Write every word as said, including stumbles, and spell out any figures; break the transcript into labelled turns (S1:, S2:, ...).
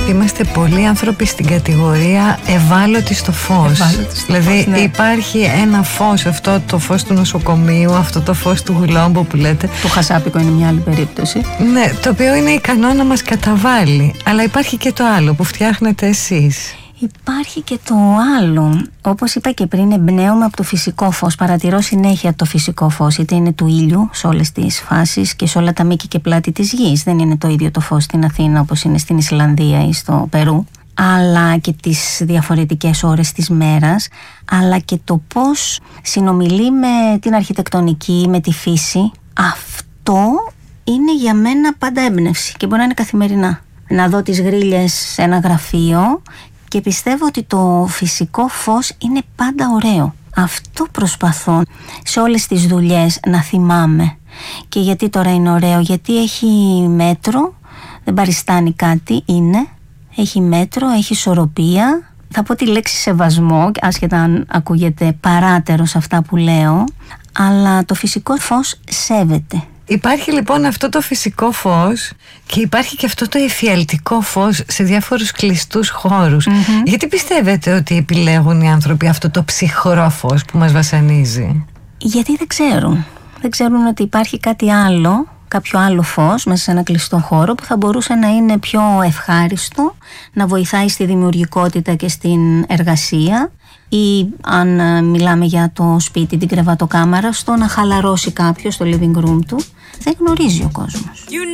S1: Είμαστε πολλοί άνθρωποι στην κατηγορία ευάλωτοι στο φως.
S2: Ευάλωτοι στο
S1: δηλαδή
S2: φως, ναι.
S1: Υπάρχει ένα φως, αυτό το φως του νοσοκομείου, αυτό το φως του γλόμπου που λέτε.
S2: Το χασάπικο είναι μια άλλη περίπτωση.
S1: Ναι, το οποίο είναι ικανό να μας καταβάλει. Αλλά υπάρχει και το άλλο που φτιάχνετε εσείς.
S2: Υπάρχει και το άλλο. Όπως είπα και πριν, εμπνέομαι από το φυσικό φως. Παρατηρώ συνέχεια το φυσικό φως, είτε είναι του ήλιου σε όλες τις φάσεις και σε όλα τα μήκη και πλάτη της γης. Δεν είναι το ίδιο το φως στην Αθήνα όπως είναι στην Ισλανδία ή στο Περού. Αλλά και τις διαφορετικές ώρες της μέρας, αλλά και το πώς συνομιλεί με την αρχιτεκτονική, με τη φύση. Αυτό είναι για μένα πάντα έμπνευση και μπορεί να είναι καθημερινά. Να δω τις γρίλες σε ένα γραφείο και πιστεύω ότι το φυσικό φως είναι πάντα ωραίο. Αυτό προσπαθώ σε όλες τις δουλειές να θυμάμαι. Και γιατί τώρα είναι ωραίο? Γιατί έχει μέτρο, δεν παριστάνει κάτι, είναι. Έχει μέτρο, έχει ισορροπία. Θα πω τη λέξη σεβασμό, άσχετα αν ακούγεται παράτερο σε αυτά που λέω, αλλά το φυσικό φως σέβεται.
S1: Υπάρχει λοιπόν αυτό το φυσικό φως και υπάρχει και αυτό το εφιαλτικό φως σε διάφορους κλειστούς χώρους. Mm-hmm. Γιατί πιστεύετε ότι επιλέγουν οι άνθρωποι αυτό το ψυχρό φως που μας βασανίζει?
S2: Γιατί δεν ξέρουν. Δεν ξέρουν ότι υπάρχει κάτι άλλο, κάποιο άλλο φως μέσα σε ένα κλειστό χώρο που θα μπορούσε να είναι πιο ευχάριστο, να βοηθάει στη δημιουργικότητα και στην εργασία, ή αν μιλάμε για το σπίτι, την κρεβατοκάμαρα, στο να χαλαρώσει κάποιος στο living room του. Δεν γνωρίζει ο κόσμος.